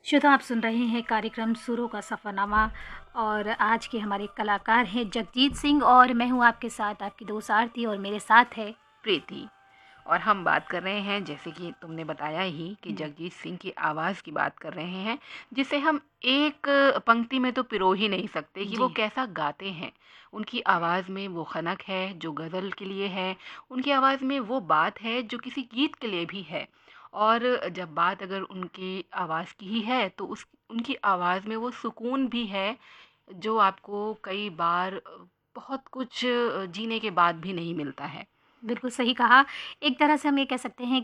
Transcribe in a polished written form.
श्रोता, आप सुन रहे हैं कार्यक्रम सुरों का सफ़रनामा और आज के हमारे कलाकार हैं जगजीत सिंह और मैं हूं आपके साथ आपकी दोस्त आरती और मेरे साथ है प्रीति। और हम बात कर रहे हैं, जैसे कि तुमने बताया ही, कि जगजीत सिंह की आवाज़ की बात कर रहे हैं, जिसे हम एक पंक्ति में तो पिरो ही नहीं सकते कि वो जी। कैसा गाते हैं। उनकी आवाज़ में वो खनक है जो गज़ल के लिए है, उनकी आवाज़ में वो बात है जो किसी गीत के लिए भी है। और जब बात अगर उनकी आवाज़ की ही है तो उस उनकी आवाज़ में वो सुकून भी है जो आपको कई बार बहुत कुछ जीने के बाद भी नहीं मिलता है। बिल्कुल सही कहा। एक तरह से हम ये कह सकते हैं